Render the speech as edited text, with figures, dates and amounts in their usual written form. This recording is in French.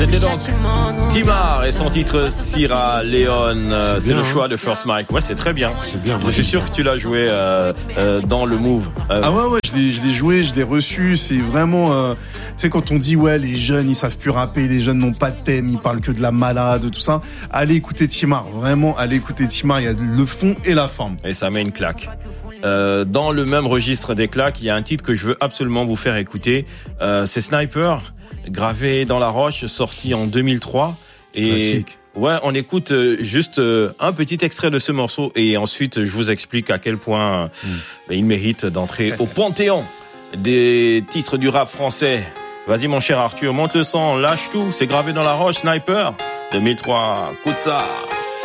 C'était donc Timar et son titre Sierra Leone. C'est le choix de First Mike. Ouais, c'est très bien. C'est bien. Je suis sûr que tu l'as joué dans le Move. Ah ouais, je l'ai joué, je l'ai reçu. C'est vraiment, tu sais, quand on dit ouais, les jeunes ils savent plus rapper, les jeunes n'ont pas de thème, ils parlent que de la malade, tout ça. Allez écouter Timar, vraiment, allez écouter Timar. Il y a le fond et la forme. Et ça met une claque. Dans le même registre des claques, il y a un titre que je veux absolument vous faire écouter. C'est Sniper, gravé dans la roche, sorti en 2003. Et classique. Ouais, on écoute juste un petit extrait de ce morceau et ensuite je vous explique à quel point il mérite d'entrer au panthéon des titres du rap français. Vas-y mon cher Arthur, monte le son, lâche tout, c'est gravé dans la roche, Sniper, 2003, écoute ça.